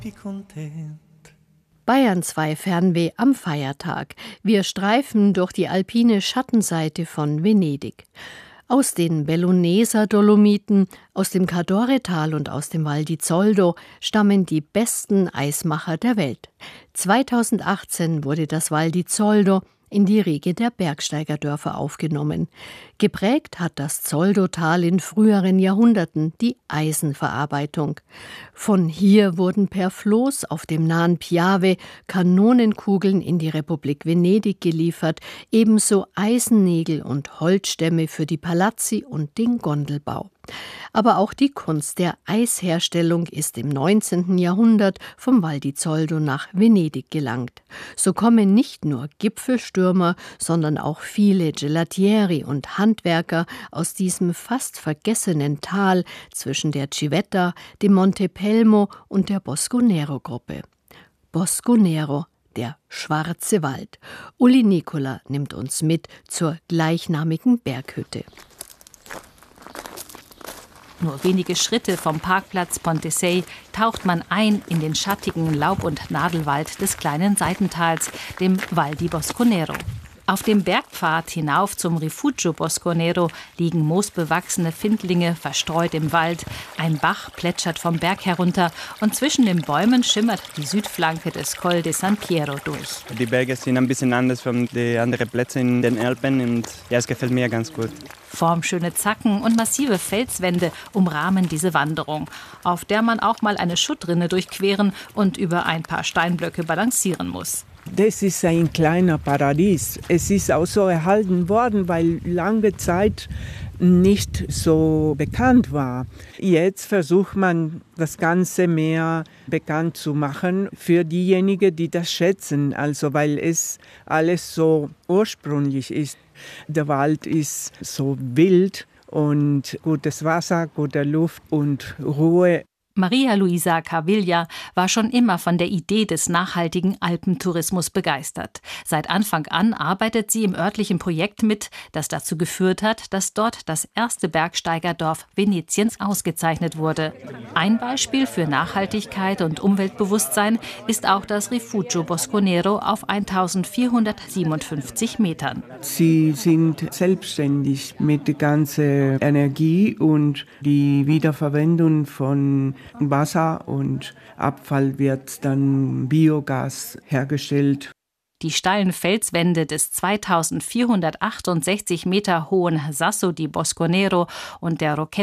Bayern 2 Fernweh am Feiertag. Wir streifen durch die alpine Schattenseite von Venedig. Aus den Belluneser Dolomiten, aus dem Cadore-Tal und aus dem Val di Zoldo stammen die besten Eismacher der Welt. 2018 wurde das Val di Zoldo in die Riege der Bergsteigerdörfer aufgenommen. Geprägt hat das Zoldo-Tal in früheren Jahrhunderten die Eisenverarbeitung. Von hier wurden per Floß auf dem nahen Piave Kanonenkugeln in die Republik Venedig geliefert, ebenso Eisennägel und Holzstämme für die Palazzi und den Gondelbau. Aber auch die Kunst der Eisherstellung ist im 19. Jahrhundert vom Val di Zoldo nach Venedig gelangt. So kommen nicht nur Gipfelstürmer, sondern auch viele Gelatieri und Handwerker aus diesem fast vergessenen Tal zwischen der Civetta, dem Monte Pelmo und der Bosconero-Gruppe. Bosconero, der schwarze Wald. Uli Nicola nimmt uns mit zur gleichnamigen Berghütte. Nur wenige Schritte vom Parkplatz Ponte Sei taucht man ein in den schattigen Laub- und Nadelwald des kleinen Seitentals, dem Val di Bosconero. Auf dem Bergpfad hinauf zum Rifugio Bosconero liegen moosbewachsene Findlinge verstreut im Wald. Ein Bach plätschert vom Berg herunter und zwischen den Bäumen schimmert die Südflanke des Col de San Piero durch. Die Berge sind ein bisschen anders von den anderen Plätzen in den Alpen und ja, es gefällt mir ganz gut. Formschöne Zacken und massive Felswände umrahmen diese Wanderung, auf der man auch mal eine Schuttrinne durchqueren und über ein paar Steinblöcke balancieren muss. Das ist ein kleiner Paradies. Es ist auch so erhalten worden, weil lange Zeit nicht so bekannt war. Jetzt versucht man, das Ganze mehr bekannt zu machen für diejenigen, die das schätzen. Also weil es alles so ursprünglich ist. Der Wald ist so wild und gutes Wasser, gute Luft und Ruhe. Maria Luisa Caviglia war schon immer von der Idee des nachhaltigen Alpentourismus begeistert. Seit Anfang an arbeitet sie im örtlichen Projekt mit, das dazu geführt hat, dass dort das erste Bergsteigerdorf Venetiens ausgezeichnet wurde. Ein Beispiel für Nachhaltigkeit und Umweltbewusstsein ist auch das Rifugio Bosconero auf 1457 Metern. Sie sind selbstständig mit der ganzen Energie und die Wiederverwendung von Wasser und Abfall wird dann Biogas hergestellt. Die steilen Felswände des 2468 Meter hohen Sasso di Bosconero und der